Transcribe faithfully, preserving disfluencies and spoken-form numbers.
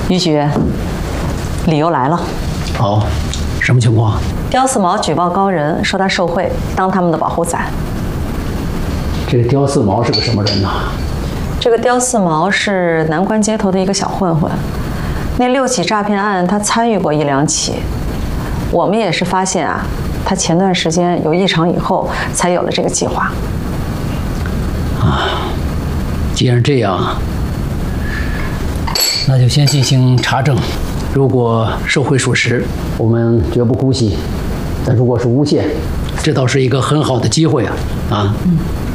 于局，理由来了。 好，什么情况？ 刁四毛举报高人，说他受贿，当他们的保护伞。 这个刁四毛是个什么人呢？ 这个刁四毛是南关街头的一个小混混，那六起诈骗案他参与过一两起。我们也是发现啊，他前段时间有异常以后，才有了这个计划。 啊，既然这样，那就先进行查证。如果受贿属实，我们绝不姑息；但如果是诬陷，这倒是一个很好的机会啊！啊。嗯